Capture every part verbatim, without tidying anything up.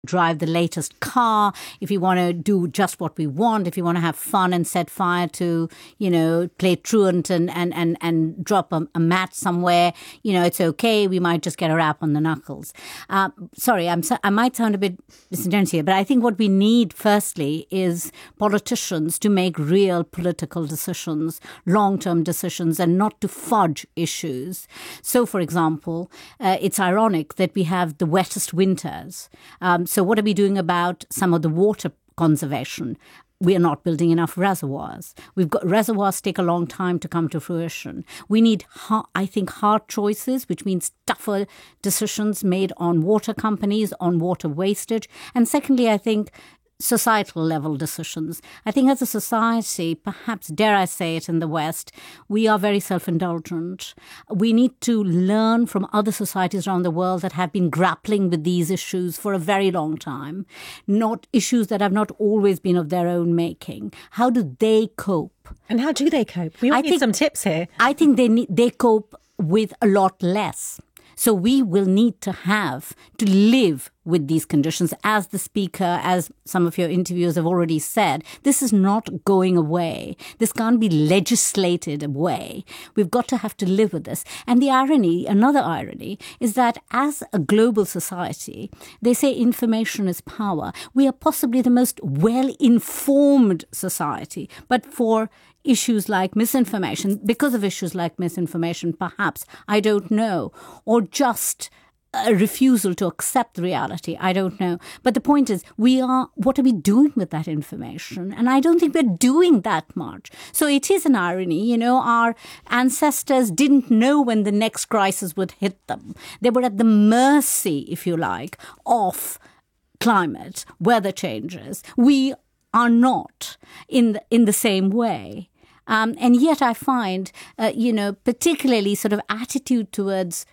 drive the latest car, if we want to do just what we want, if you want to have fun and set fire to, you know, play truant and, and, and, and drop a, a mat somewhere, you know, it's okay. We might just get a rap on the knuckles. Uh, sorry, I'm, I might sound a bit disingenuous here, but I think what we need firstly is politicians to make real political decisions, long-term decisions, and not to fudge issues. So, for example, uh, it's ironic that we have the wettest winters. Um, So what are we doing about some of the water conservation? We are not building enough reservoirs. We've got reservoirs take a long time to come to fruition. We need, I think, hard choices, which means tougher decisions made on water companies, on water wastage. And secondly, I think societal level decisions. I think as a society, perhaps, dare I say it, in the West, we are very self-indulgent. We need to learn from other societies around the world that have been grappling with these issues for a very long time, not issues that have not always been of their own making. How do they cope? And how do they cope? We all I need think, some tips here. I think they need, they cope with a lot less. So we will need to have to live with these conditions. As the speaker, as some of your interviewers have already said, this is not going away. This can't be legislated away. We've got to have to live with this. And the irony, another irony, is that as a global society, they say information is power. We are possibly the most well-informed society, but for issues like misinformation, because of issues like misinformation, perhaps, I don't know, or just a refusal to accept reality, I don't know. But the point is, we are, what are we doing with that information? And I don't think we're doing that much. So it is an irony, you know, our ancestors didn't know when the next crisis would hit them. They were at the mercy, if you like, of climate, weather changes. We are not in the, in the same way. Um, and yet I find, uh, you know, particularly sort of attitude towards,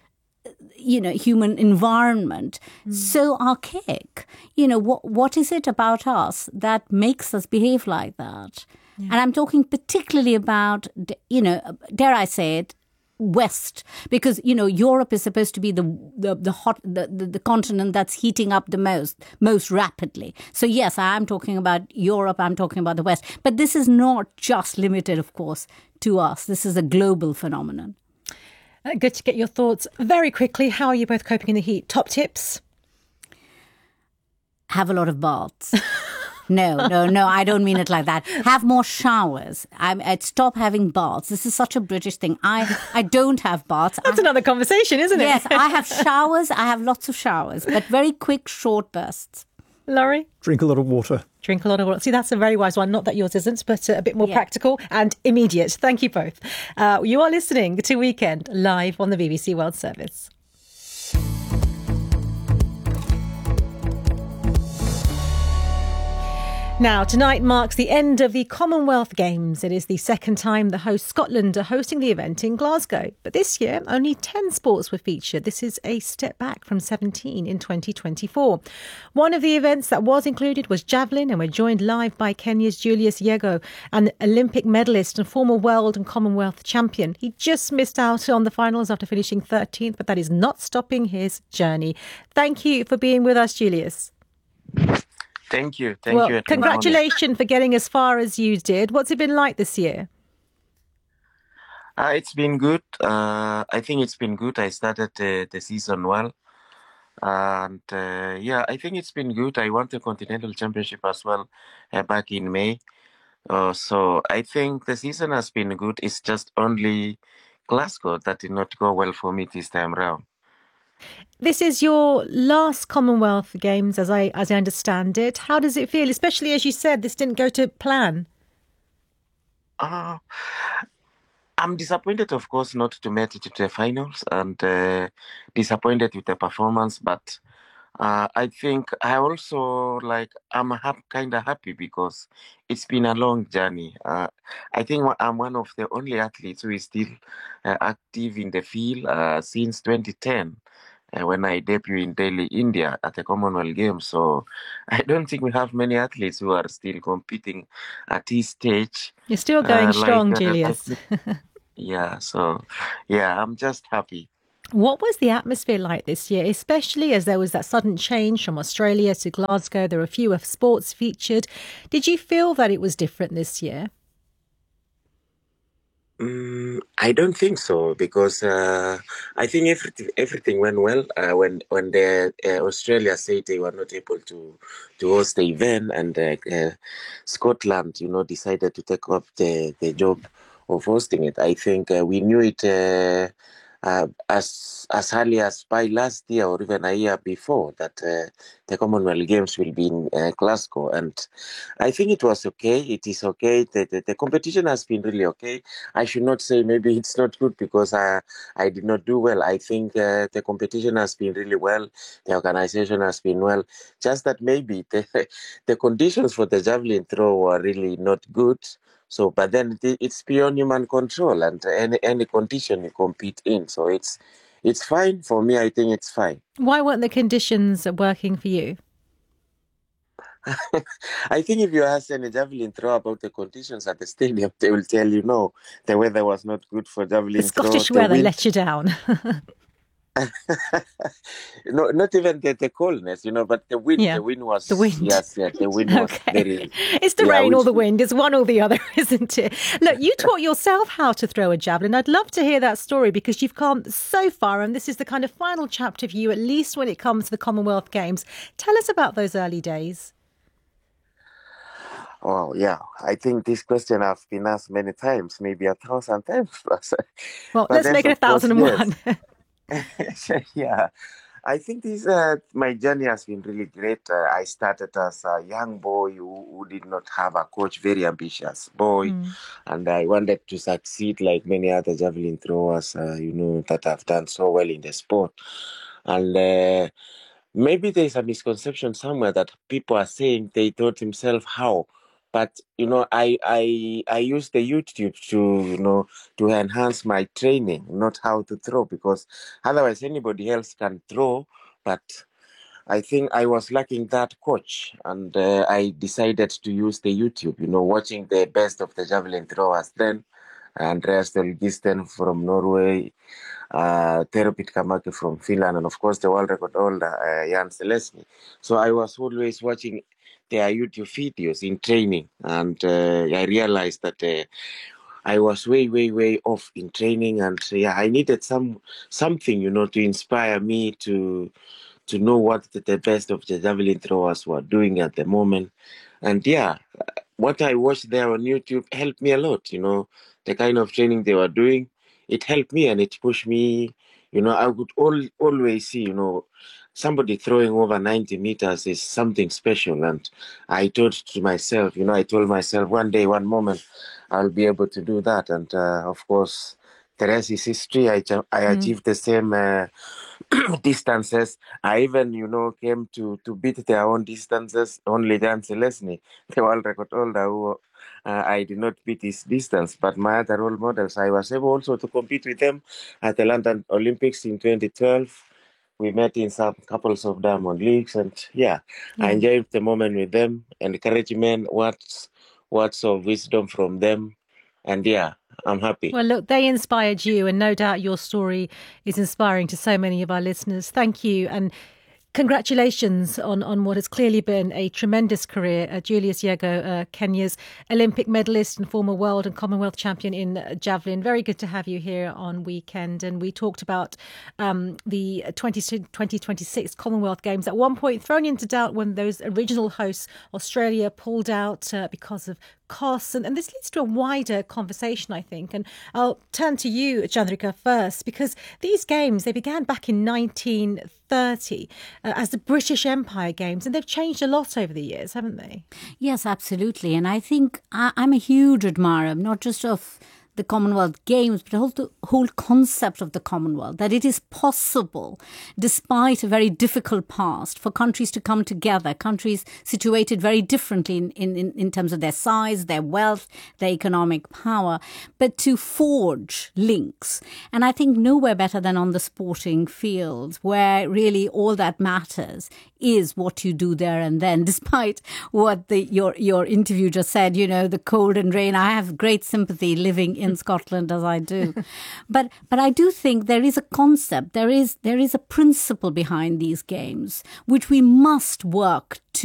you know, human environment mm. so archaic. You know, what what is it about us that makes us behave like that? Yeah. And I'm talking particularly about, you know, dare I say it, West, because, you know, Europe is supposed to be the the, the hot the, the, the continent that's heating up the most most rapidly. So yes, I'm talking about Europe, I'm talking about the West. But this is not just limited, of course, to us. This is a global phenomenon. Uh, good to get your thoughts very quickly. How are you both coping in the heat? Top tips? Have a lot of baths. No, no, no, I don't mean it like that. Have more showers. I'm, I'd stop having baths. This is such a British thing. I, I don't have baths. That's I, another conversation, isn't it? Yes, I have showers. I have lots of showers, but very quick, short bursts. Laurie? Drink a lot of water. Drink a lot of water. See, that's a very wise one. Not that yours isn't, but a bit more yeah. practical and immediate. Thank you both. Uh, you are listening to Weekend live on the B B C World Service. Now, tonight marks the end of the Commonwealth Games. It is the second time the host Scotland are hosting the event in Glasgow. But this year, only ten sports were featured. This is a step back from seventeen in twenty twenty-four. One of the events that was included was javelin, and we're joined live by Kenya's Julius Yego, an Olympic medalist and former world and Commonwealth champion. He just missed out on the finals after finishing thirteenth, but that is not stopping his journey. Thank you for being with us, Julius. Thank you. Thank well, you. Congratulations for getting as far as you did. What's it been like this year? Uh, it's been good. Uh, I think it's been good. I started uh, the season well. And uh, yeah, I think it's been good. I won the Continental Championship as well uh, back in May. Uh, so I think the season has been good. It's just only Glasgow that did not go well for me this time around. This is your last Commonwealth Games, as I as I understand it. How does it feel, especially as you said, this didn't go to plan? Uh, I'm disappointed, of course, not to make it to the finals, and uh, disappointed with the performance. But uh, I think I also like I'm ha- kind of happy because it's been a long journey. Uh, I think I'm one of the only athletes who is still uh, active in the field uh, since twenty ten. Uh, when I debuted in Delhi, India at the Commonwealth Games. So I don't think we have many athletes who are still competing at this stage. You're still going uh, strong, like, Julius. Uh, yeah, so yeah, I'm just happy. What was the atmosphere like this year, especially as there was that sudden change from Australia to Glasgow? There were fewer sports featured. Did you feel that it was different this year? Mm, I don't think so because uh, I think everything everything went well. Uh, when when the uh, Australia said they were not able to to host the event, and uh, uh, Scotland, you know, decided to take up the the job of hosting it. I think uh, we knew it uh, uh, as as early as by last year or even a year before that uh, the Commonwealth Games will be in uh, Glasgow, and I think it was okay. It is okay. The, the the competition has been really okay. I should not say maybe it's not good because I I did not do well. I think uh, the competition has been really well. The organization has been well. Just that maybe the the conditions for the javelin throw were really not good. So, but then it, it's beyond human control, and any any condition you compete in. So it's it's fine for me. I think it's fine. Why weren't the conditions working for you? I think if you ask any javelin throw about the conditions at the stadium, they will tell you no, the weather was not good for javelin The throw. Scottish The weather wind, let you down. no, not even the, the coldness, you know, but the wind. Yeah, The wind the was wind. yes, yeah, the wind was Okay. very, It's the yeah, rain or which the wind. It's one or the other, isn't it? Look, you taught yourself how to throw a javelin. I'd love to hear that story because you've come so far and this is the kind of final chapter for you, at least when it comes to the Commonwealth Games. Tell us about those early days. Oh, yeah. I think this question I've been asked many times, maybe a thousand times plus. Well, But let's yes, make it a of course, thousand and yes. one. Yeah. I think this uh, my journey has been really great. Uh, I started as a young boy who, who did not have a coach, very ambitious boy, Mm. and I wanted to succeed like many other javelin throwers, uh, you know, that have done so well in the sport. And uh, maybe there's a misconception somewhere that people are saying they taught himself how. But you know, I I I use the YouTube to you know to enhance my training, not how to throw, because otherwise anybody else can throw. But I think I was lacking that coach, and uh, I decided to use the YouTube. You know, watching the best of the javelin throwers then, Andreas Stolgisten from Norway, uh, Tero Pitkamaki from Finland, and of course the world record holder, uh, Jan Selesny. So I was always watching their YouTube videos in training, and uh, I realized that uh, I was way, way, way off in training, and uh, yeah, I needed some something, you know, to inspire me to to know what the, the best of the javelin throwers were doing at the moment, and yeah, what I watched there on YouTube helped me a lot. You know, the kind of training they were doing, it helped me and it pushed me. You know, I would all, always see, you know, somebody throwing over ninety meters is something special. And I thought to myself, you know, I told myself one day, one moment, I'll be able to do that. And uh, of course, the rest is history. I, I Mm. achieved the same uh, distances. I even, you know, came to to beat their own distances. Only Dan Selesny, the world record holder, who uh, I did not beat his distance. But my other role models, I was able also to compete with them at the London Olympics in twenty twelve. We met in some couples of Diamond Leagues, and yeah, I Yeah. enjoyed the moment with them, encouragement, words, words of wisdom from them, and yeah, I'm happy. Well, look, they inspired you, and no doubt your story is inspiring to so many of our listeners. Thank you. And congratulations on, on what has clearly been a tremendous career. Uh, Julius Yego, uh, Kenya's Olympic medalist and former world and Commonwealth champion in uh, javelin. Very good to have you here on Weekend. And we talked about um, the twenty twenty-six Commonwealth Games, at one point thrown into doubt when those original hosts, Australia, pulled out uh, because of costs. And, and this leads to a wider conversation, I think. And I'll turn to you, Chandrika, first, because these games, they began back in nineteen thirty uh, as the British Empire Games, and they've changed a lot over the years, haven't they? Yes, absolutely. And I think I, I'm a huge admirer, not just of the Commonwealth Games, but also the whole concept of the Commonwealth, that it is possible, despite a very difficult past, for countries to come together, countries situated very differently in, in, in terms of their size, their wealth, their economic power, but to forge links. And I think nowhere better than on the sporting fields, where really all that matters is what you do there and then, despite what the your your interview just said, you know, the cold and rain. I have great sympathy living in Scotland as I do. But but I do think there is a concept, there is there is a principle behind these games, which we must work to